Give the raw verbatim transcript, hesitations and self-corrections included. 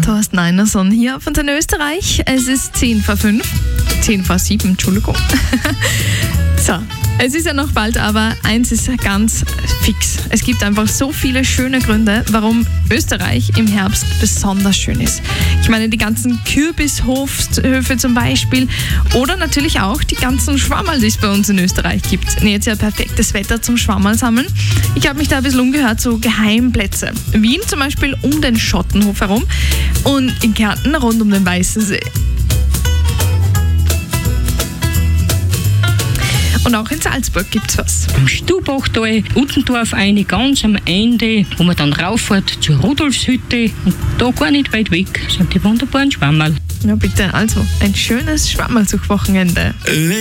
Thorsten Einerson hier von den Österreich. Es ist zehn vor fünf, zehn vor sieben, Entschuldigung. So, es ist ja noch bald, aber eins ist ganz fix. Es gibt einfach so viele schöne Gründe, warum Österreich im Herbst besonders schön ist. Ich meine, die ganzen Kürbishöfe zum Beispiel oder natürlich auch die ganzen Schwammerl, die es bei uns in Österreich gibt. Und jetzt ja perfektes Wetter zum Schwammerl sammeln. Ich habe mich da ein bisschen umgehört, so Geheimplätze. Wien zum Beispiel um den Schottenhof herum und in Kärnten rund um den Weißen See. Und auch in Salzburg gibt's was. Am Stubachtal, Uttendorf eine ganz am Ende, wo man dann rauffährt zur Rudolfshütte. Und da gar nicht weit weg sind die wunderbaren Schwammerl. Ja bitte, also ein schönes Schwammerlsuchwochenende.